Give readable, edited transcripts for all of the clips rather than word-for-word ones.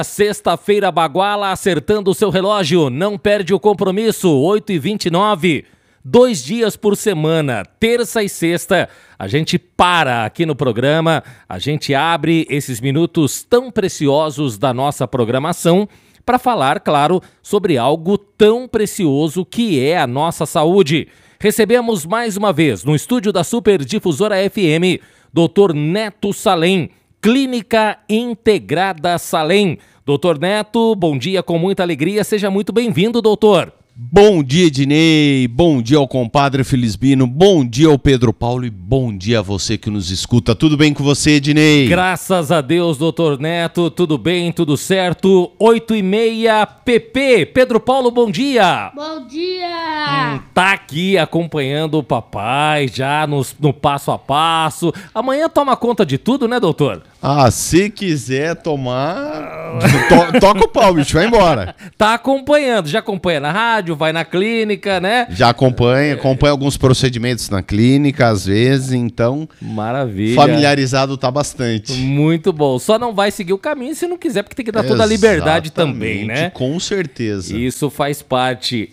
Sexta-feira baguala, acertando o seu relógio, não perde o compromisso, 8h29, 2 dias por semana, terça e sexta, a gente para aqui no programa, a gente abre esses minutos tão preciosos da nossa programação para falar, claro, sobre algo tão precioso que é a nossa saúde. Recebemos mais uma vez, no estúdio da Super Difusora FM, Dr. Neto Salem, Clínica Integrada Salem. Doutor Neto, bom dia com muita alegria, seja muito bem-vindo, doutor. Bom dia, Ednei, bom dia ao compadre Felisbino, bom dia ao Pedro Paulo e bom dia a você que nos escuta. Tudo bem com você, Ednei? Graças a Deus, doutor Neto, tudo bem, tudo certo. 8h30, PP. Pedro Paulo, bom dia. Bom dia. Tá aqui acompanhando o papai já no passo a passo. Amanhã toma conta de tudo, né, doutor? Ah, se quiser tomar, toca o pau, bicho, vai embora. Tá acompanhando, já acompanha na rádio, vai na clínica, né? Já acompanha alguns procedimentos na clínica, às vezes, então... Maravilha. Familiarizado tá bastante. Muito bom. Só não vai seguir o caminho se não quiser, porque tem que dar toda a liberdade também, né? Com certeza. Isso faz parte.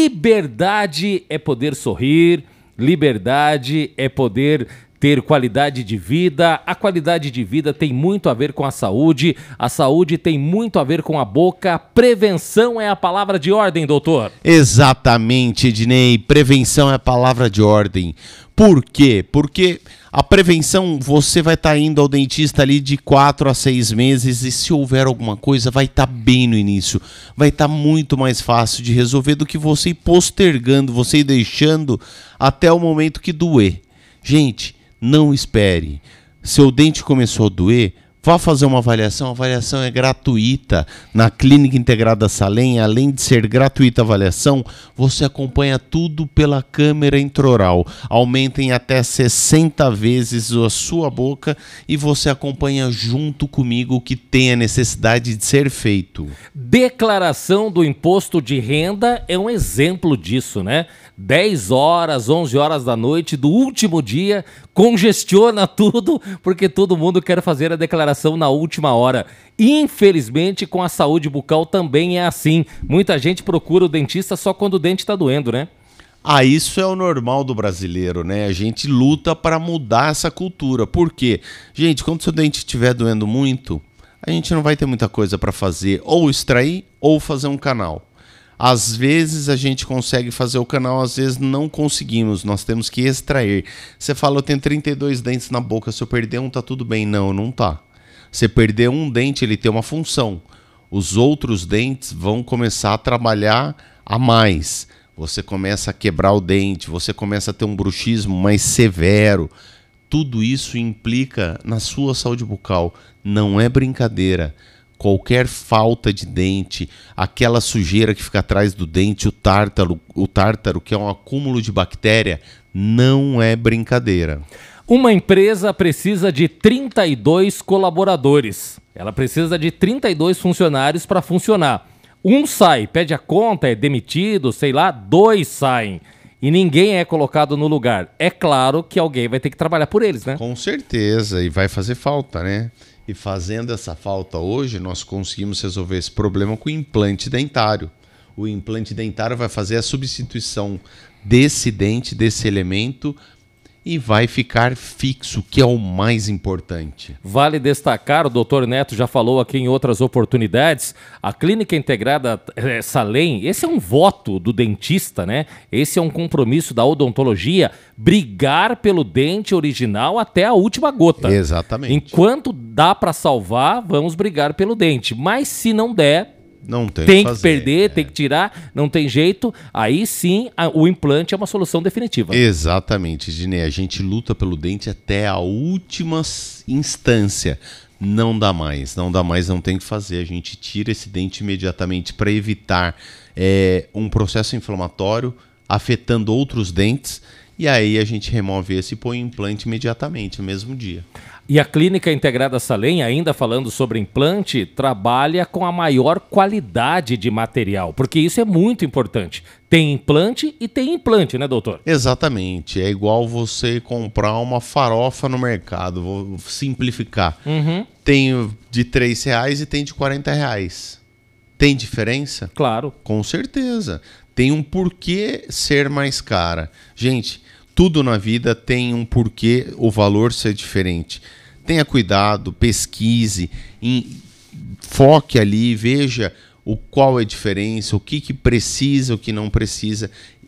Liberdade é poder sorrir, liberdade é poder ter qualidade de vida. A qualidade de vida tem muito a ver com a saúde tem muito a ver com a boca. Prevenção é a palavra de ordem, doutor. Exatamente, Ednei. Prevenção é a palavra de ordem. Por quê? Porque a prevenção, você vai estar indo ao dentista ali de 4 a 6 meses e se houver alguma coisa, vai estar bem no início. Vai estar muito mais fácil de resolver do que você ir postergando, você ir deixando até o momento que doer. Gente, não espere. Seu dente começou a doer, vá fazer uma avaliação. A avaliação é gratuita. Na Clínica Integrada Salem, além de ser gratuita a avaliação, você acompanha tudo pela câmera intraoral. Aumenta em até 60 vezes a sua boca e você acompanha junto comigo o que tem a necessidade de ser feito. Declaração do imposto de renda é um exemplo disso, né? 10 horas, 11 horas da noite do último dia, congestiona tudo, porque todo mundo quer fazer a declaração na última hora. Infelizmente, com a saúde bucal também é assim. Muita gente procura o dentista só quando o dente está doendo, né? Ah, isso é o normal do brasileiro, né? A gente luta para mudar essa cultura. Por quê? Gente, quando seu dente estiver doendo muito, a gente não vai ter muita coisa para fazer. Ou extrair, ou fazer um canal. Às vezes a gente consegue fazer o canal, às vezes não conseguimos, nós temos que extrair. Você fala, eu tenho 32 dentes na boca, se eu perder um tá tudo bem. Não, não tá. Você perder um dente, ele tem uma função. Os outros dentes vão começar a trabalhar a mais. Você começa a quebrar o dente, você começa a ter um bruxismo mais severo. Tudo isso implica na sua saúde bucal, não é brincadeira. Qualquer falta de dente, aquela sujeira que fica atrás do dente, o tártaro, que é um acúmulo de bactéria, não é brincadeira. Uma empresa precisa de 32 colaboradores. Ela precisa de 32 funcionários para funcionar. Um sai, pede a conta, é demitido, sei lá, 2 saem. E ninguém é colocado no lugar. É claro que alguém vai ter que trabalhar por eles, né? Com certeza, e vai fazer falta, né? E fazendo essa falta hoje, nós conseguimos resolver esse problema com o implante dentário. O implante dentário vai fazer a substituição desse dente, desse elemento, e vai ficar fixo, que é o mais importante. Vale destacar, o doutor Neto já falou aqui em outras oportunidades, a Clínica Integrada Salem, esse é um voto do dentista, né? Esse é um compromisso da odontologia, brigar pelo dente original até a última gota. Exatamente. Enquanto dá para salvar, vamos brigar pelo dente. Mas se não der, não tem que perder, tem que tirar, não tem jeito. Aí sim, o implante é uma solução definitiva. Exatamente, Ednei. A gente luta pelo dente até a última instância. Não dá mais, não tem que fazer. A gente tira esse dente imediatamente para evitar um processo inflamatório afetando outros dentes. E aí a gente remove esse e põe o implante imediatamente, no mesmo dia. E a Clínica Integrada Salem, ainda falando sobre implante, trabalha com a maior qualidade de material, porque isso é muito importante. Tem implante e tem implante, né, doutor? Exatamente. É igual você comprar uma farofa no mercado. Vou simplificar. Tem de R$3 e tem de R$40. Tem diferença? Claro. Com certeza. Tem um porquê ser mais cara. Gente, tudo na vida tem um porquê o valor ser diferente. Tenha cuidado, pesquise, foque ali, veja qual é a diferença, o que precisa, o que não precisa.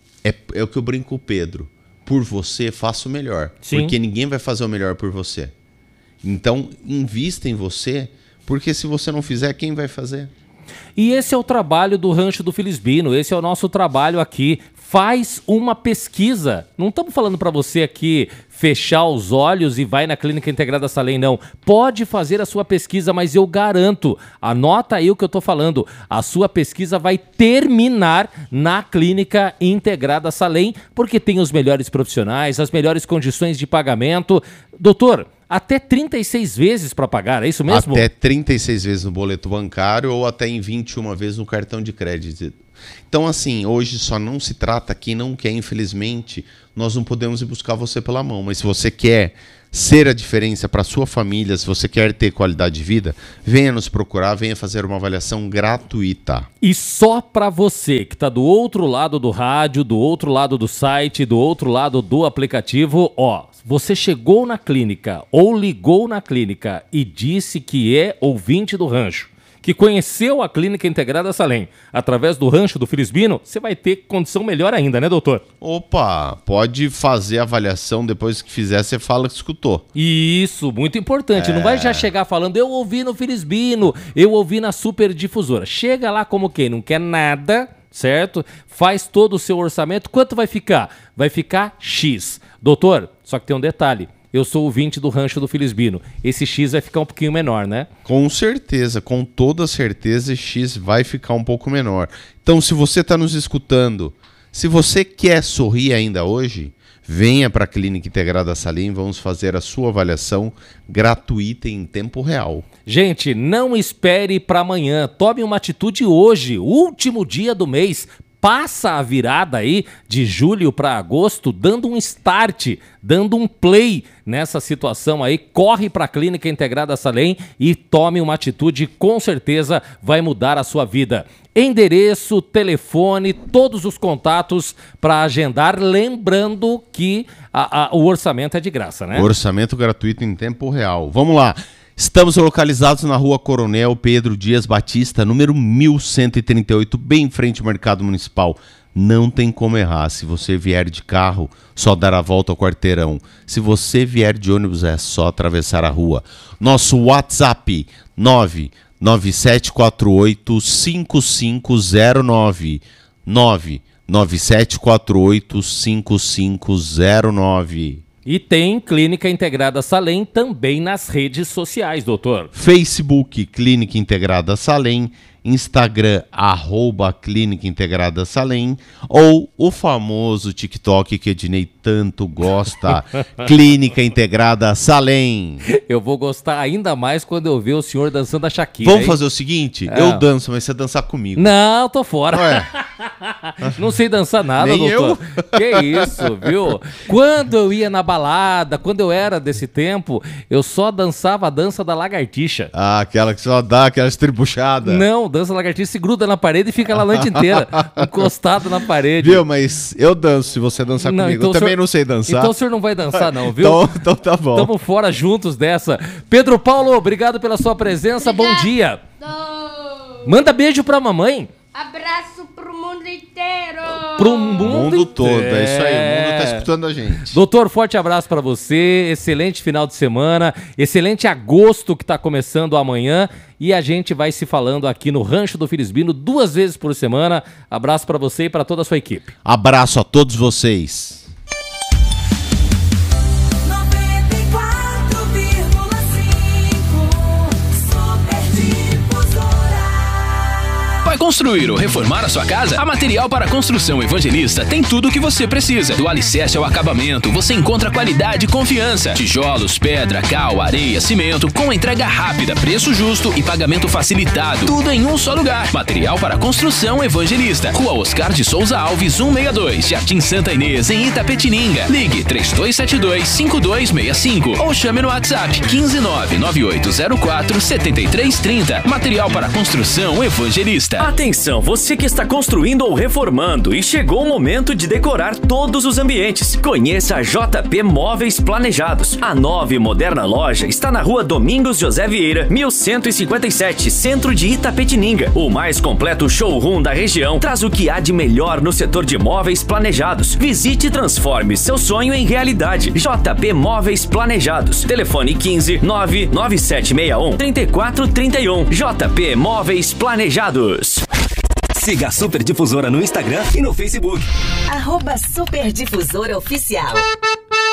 É o que eu brinco com o Pedro. Por você, faça o melhor. Sim. Porque ninguém vai fazer o melhor por você. Então, invista em você, porque se você não fizer, quem vai fazer? E esse é o trabalho do Rancho do Felisbino, esse é o nosso trabalho aqui. Faz uma pesquisa. Não estamos falando para você aqui fechar os olhos e vai na Clínica Integrada Salem, não. Pode fazer a sua pesquisa, mas eu garanto, anota aí o que eu estou falando, a sua pesquisa vai terminar na Clínica Integrada Salem, porque tem os melhores profissionais, as melhores condições de pagamento. Doutor, até 36 vezes para pagar, é isso mesmo? Até 36 vezes no boleto bancário ou até em 21 vezes no cartão de crédito. Então, assim, hoje só não se trata quem não quer, infelizmente, nós não podemos ir buscar você pela mão. Mas se você quer ser a diferença para a sua família, se você quer ter qualidade de vida, venha nos procurar, venha fazer uma avaliação gratuita. E só para você que está do outro lado do rádio, do outro lado do site, do outro lado do aplicativo, ó, você chegou na clínica ou ligou na clínica e disse que é ouvinte do Rancho, que conheceu a Clínica Integrada Salem através do Rancho do Felisbino, você vai ter condição melhor ainda, né, doutor? Opa, pode fazer a avaliação, depois que fizer, você fala que escutou. Isso, muito importante. Não vai já chegar falando, eu ouvi no Felisbino, eu ouvi na Super Difusora. Chega lá como quem não quer nada, certo? Faz todo o seu orçamento. Quanto vai ficar? Vai ficar X. Doutor, só que tem um detalhe. Eu sou ouvinte do Rancho do Felisbino. Esse X vai ficar um pouquinho menor, né? Com certeza, com toda certeza, esse X vai ficar um pouco menor. Então, se você está nos escutando, se você quer sorrir ainda hoje, venha para a Clínica Integrada Salem, vamos fazer a sua avaliação gratuita em tempo real. Gente, não espere para amanhã. Tome uma atitude hoje, último dia do mês. Passa a virada aí de julho para agosto, dando um start, dando um play nessa situação aí. Corre para a Clínica Integrada Salem e tome uma atitude, com certeza vai mudar a sua vida. Endereço, telefone, todos os contatos para agendar, lembrando que o orçamento é de graça, né? Orçamento gratuito em tempo real. Vamos lá. Estamos localizados na Rua Coronel Pedro Dias Batista, número 1138, bem em frente ao Mercado Municipal. Não tem como errar. Se você vier de carro, só dar a volta ao quarteirão. Se você vier de ônibus, é só atravessar a rua. Nosso WhatsApp, 99748-5509. 99748-5509. E tem Clínica Integrada Salem também nas redes sociais, doutor. Facebook, Clínica Integrada Salem. Instagram, @Clínica Integrada Salem. Ou o famoso TikTok que Ednei tanto gosta, Clínica Integrada Salem. Eu vou gostar ainda mais quando eu ver o senhor dançando a Shakira. Vamos fazer o seguinte? Eu danço, mas você dançar comigo. Não, tô fora. Ué. Não sei dançar nada, Nem doutor. Que isso, viu? Quando eu ia na balada, quando eu era desse tempo, eu só dançava a dança da lagartixa. Ah, aquela que só dá aquela estribuchada. Não, dança lagartixa, se gruda na parede e fica lá a noite inteira, encostado na parede. Viu, mas eu danço se você dançar comigo. Então eu também não sei dançar. Então o senhor não vai dançar não, viu? Então tá bom. Tamo fora juntos dessa. Pedro Paulo, obrigado pela sua presença, bom dia. Manda beijo pra mamãe. Abraço pro mundo inteiro. Pro O mundo todo, é isso aí, o mundo tá escutando a gente. Doutor, forte abraço pra você, excelente final de semana, excelente agosto que tá começando amanhã e a gente vai se falando aqui no Rancho do Felisbino 2 vezes por semana. Abraço pra você e pra toda a sua equipe. Abraço a todos vocês. Vai construir ou reformar a sua casa? A Material para Construção Evangelista tem tudo o que você precisa. Do alicerce ao acabamento, você encontra qualidade e confiança. Tijolos, pedra, cal, areia, cimento, com entrega rápida, preço justo e pagamento facilitado. Tudo em um só lugar. Material para Construção Evangelista. Rua Oscar de Souza Alves, 162, Jardim Santa Inês, em Itapetininga. Ligue 3272-5265 ou chame no WhatsApp 15998047330. Material para Construção Evangelista. Atenção, você que está construindo ou reformando e chegou o momento de decorar todos os ambientes. Conheça a JP Móveis Planejados. A nova e moderna loja está na Rua Domingos José Vieira, 1157, centro de Itapetininga. O mais completo showroom da região traz o que há de melhor no setor de móveis planejados. Visite e transforme seu sonho em realidade. JP Móveis Planejados. Telefone 15 99761 3431. JP Móveis Planejados. Siga a Super Difusora no Instagram e no Facebook. @Super Difusora Oficial.